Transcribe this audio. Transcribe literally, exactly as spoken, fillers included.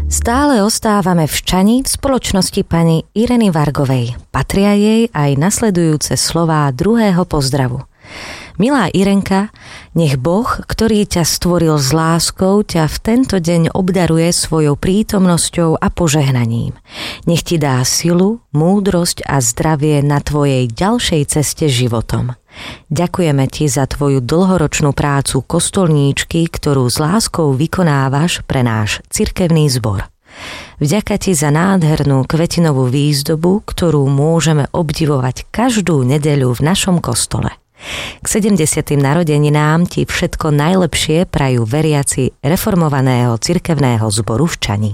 Stále ostávame v Čani v spoločnosti pani Ireny Vargovej. Patria jej aj nasledujúce slová druhého pozdravu. Milá Irenka, nech Boh, ktorý ťa stvoril s láskou, ťa v tento deň obdaruje svojou prítomnosťou a požehnaním. Nech ti dá silu, múdrosť a zdravie na tvojej ďalšej ceste životom. Ďakujeme ti za tvoju dlhoročnú prácu kostolníčky, ktorú s láskou vykonávaš pre náš cirkevný zbor. Vďaka ti za nádhernú kvetinovú výzdobu, ktorú môžeme obdivovať každú nedeľu v našom kostole. K sedemdesiatym narodeninám ti všetko najlepšie prajú veriaci reformovaného cirkevného zboru v Čani.